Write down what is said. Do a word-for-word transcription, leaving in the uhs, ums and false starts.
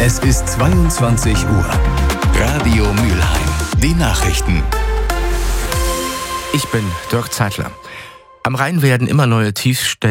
Es ist zweiundzwanzig Uhr. Radio Mülheim. Die Nachrichten. Ich bin Dirk Zeitler. Am Rhein werden immer neue Tiefstände